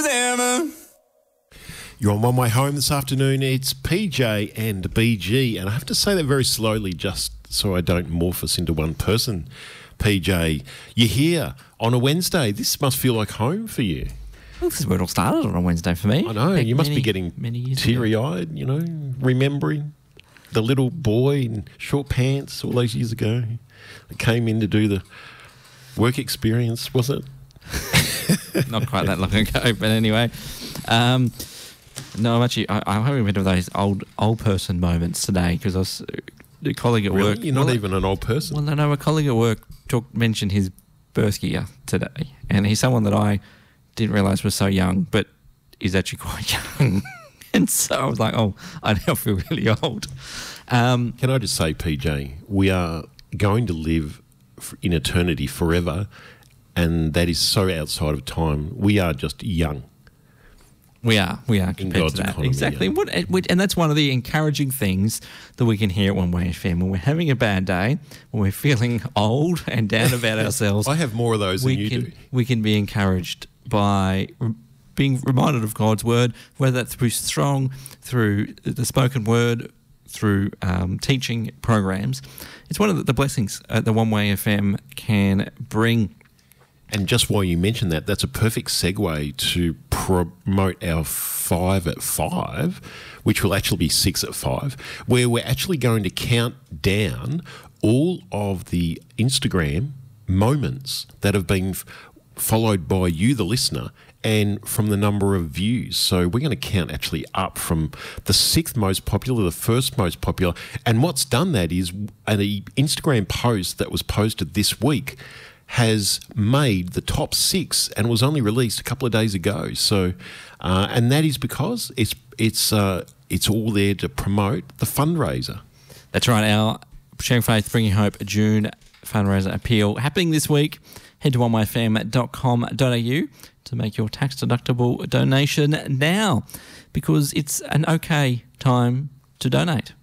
You're on One Way Home this afternoon. It's PJ and BG, and I have to say that very slowly just so I don't morph us into one person. PJ, you're here on a Wednesday. This must feel like home for you. Well, this is where it all started on a Wednesday for me. I know. You must be getting teary-eyed, you know, remembering the little boy in short pants all those years ago that came in to do the work experience, was it? Not quite that long ago, but anyway. No, I'm actually I'm having a bit of those old person moments today because I was a colleague at work. You're not even an old person. Well, no, a colleague at work mentioned his birth year today, and he's someone that I didn't realise was so young, but is actually quite young. And so I was like, oh, I now feel really old. Can I just say, PJ, we are going to live in eternity forever, and that is so outside of time. We are just young. We are compared to that. Economy, exactly. Yeah. And that's one of the encouraging things that we can hear at One Way FM. When we're having a bad day, when we're feeling old and down about ourselves. I have more of those than you do. We can be encouraged by being reminded of God's word, whether that's through song, through the spoken word, through teaching programs. It's one of the blessings the One Way FM can bring. And just while you mention that, that's a perfect segue to promote our 5 at 5, which will actually be 6 at 5, where we're actually going to count down all of the Instagram moments that have been followed by you, the listener, and from the number of views. So we're going to count actually up from the 6th most popular, the 1st most popular. And what's done that is an Instagram post that was posted this week has made the top 6 and was only released a couple of days ago. So, and that is because it's all there to promote the fundraiser. That's right. Our Sharing Faith, Bringing Hope June fundraiser appeal happening this week. Head to onewayfm.com.au to make your tax-deductible donation now, because it's an okay time to donate.